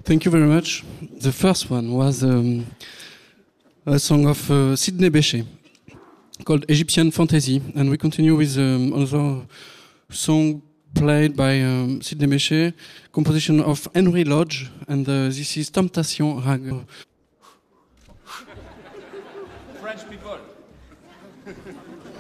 Thank you very much. The first one was a song of Sidney Bechet called Egyptian Fantasy, and we continue with another song played by Sidney Bechet, composition of Henry Lodge, and this is Temptation Rag. French people.